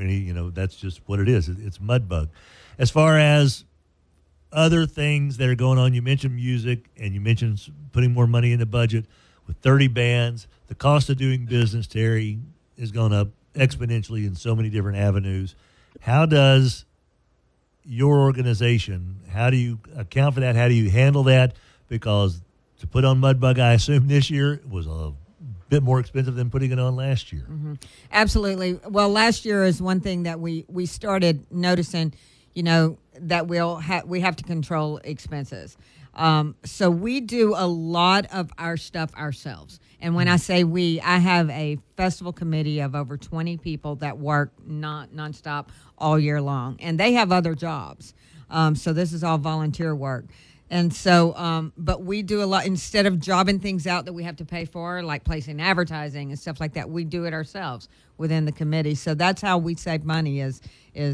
any, that's just what it is. It's Mudbug. As far as other things that are going on, you mentioned music, and you mentioned putting more money in the budget. With 30 bands, the cost of doing business, Terry, has gone up exponentially in so many different avenues. How does your organization, how do you account for that? How do you handle that? Because to put on Mudbug, I assume this year was a bit more expensive than putting it on last year. Mm-hmm. Absolutely. Well, last year is one thing that we started noticing, that we have to control expenses. So we do a lot of our stuff ourselves. And when I say we, I have a festival committee of over 20 people that work nonstop all year long. And they have other jobs. So this is all volunteer work. And so, but we do a lot, instead of jobbing things out that we have to pay for, like placing advertising and stuff like that, we do it ourselves within the committee. So that's how we save money is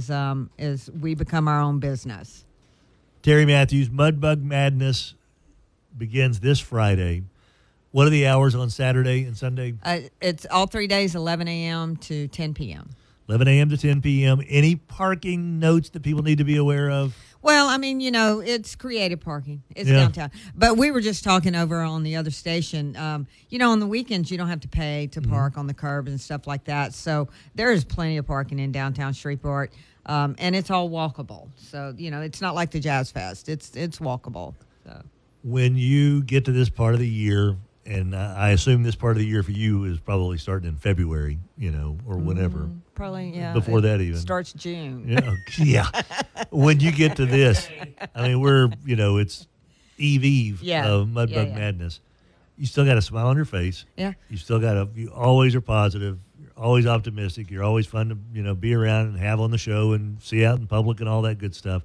we become our own business. Terry Matthews, Mudbug Madness begins this Friday. What are the hours on Saturday and Sunday? It's all 3 days, 11 a.m. to 10 p.m. 11 a.m. to 10 p.m. Any parking notes that people need to be aware of? Well, I mean, it's creative parking. It's downtown. But we were just talking over on the other station. On the weekends, you don't have to pay to park on the curb and stuff like that. So there is plenty of parking in downtown Shreveport. And it's all walkable. So, it's not like the Jazz Fest. It's walkable. So when you get to this part of the year, and I assume this part of the year for you is probably starting in February, or whenever. Probably, yeah. Before that even. Starts June. Yeah. When you get to this, I mean, it's Eve of Mudbug Madness. You still got a smile on your face. Yeah. You always are positive. You're always optimistic. You're always fun to, be around and have on the show and see out in public and all that good stuff.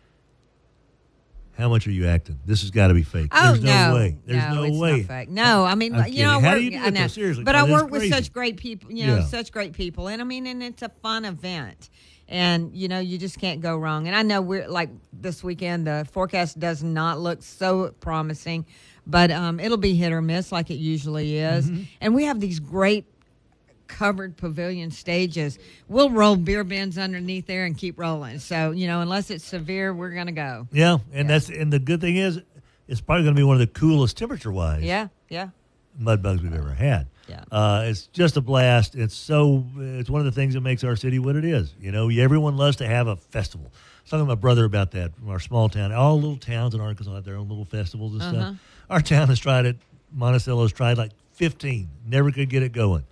How much are you acting? This has got to be fake. Oh, There's no way. There's no way. Not fake. No, I mean, how do you do it? Seriously. But I work with such great people, such great people. And I mean, and it's a fun event. And, you just can't go wrong. And I know we're like this weekend, the forecast does not look so promising, but it'll be hit or miss like it usually is. Mm-hmm. And we have these great covered pavilion stages. We'll roll beer bins underneath there and keep rolling. So, unless it's severe, we're going to go. Yeah, and the good thing is it's probably going to be one of the coolest temperature-wise Mudbugs we've ever had. Yeah. It's just a blast. It's one of the things that makes our city what it is. Everyone loves to have a festival. I was talking to my brother about that from our small town. All little towns in Arkansas have their own little festivals and stuff. Our town has tried it. Monticello's tried like 15. Never could get it going.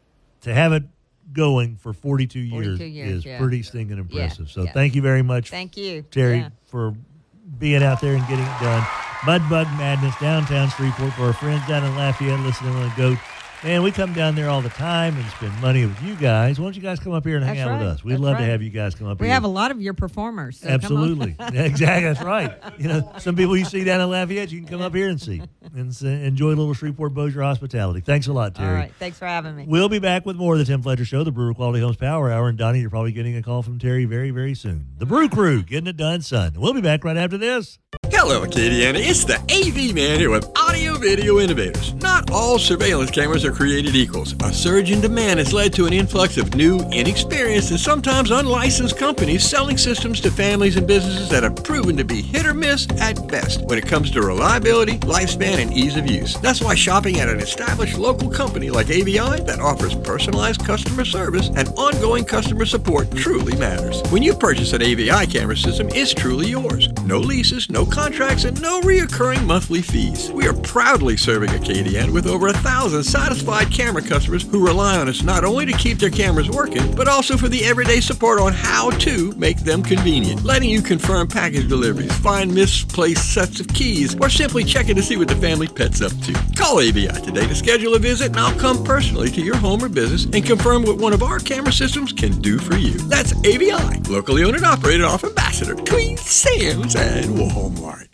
To have it going for 42 years is pretty stinking impressive. So thank you very much. Thank you, Terry, for being out there and getting it done. Mudbug Madness, downtown Shreveport, for our friends down in Lafayette listening on the GOAT. Man, we come down there all the time and spend money with you guys. Why don't you guys come up here and hang out with us? We'd love to have you guys come up here. We have a lot of your performers. So absolutely. Exactly. That's right. Some people you see down in Lafayette, you can come up here and see. And enjoy a little Shreveport Bossier hospitality. Thanks a lot, Terry. All right. Thanks for having me. We'll be back with more of the Tim Fletcher Show, the Brewer Quality Homes Power Hour. And Donnie, you're probably getting a call from Terry very, very soon. The Brew Crew, getting it done, son. We'll be back right after this. Hello, Acadiana. It's the AV Man here with Audio Video Innovators. Not all surveillance cameras are created equals. A surge in demand has led to an influx of new, inexperienced, and sometimes unlicensed companies selling systems to families and businesses that have proven to be hit or miss at best when it comes to reliability, lifespan, and ease of use. That's why shopping at an established local company like AVI that offers personalized customer service and ongoing customer support truly matters. When you purchase an AVI camera system, it's truly yours. No leases, no contracts, and no reoccurring monthly fees. We are proudly serving Acadiana with over 1,000 satisfied camera customers who rely on us not only to keep their cameras working, but also for the everyday support on how to make them convenient, letting you confirm package deliveries, find misplaced sets of keys, or simply checking to see what the family pet's up to. Call AVI today to schedule a visit, and I'll come personally to your home or business and confirm what one of our camera systems can do for you. That's AVI, locally owned and operated off Ambassador, between Sam's and Walmart.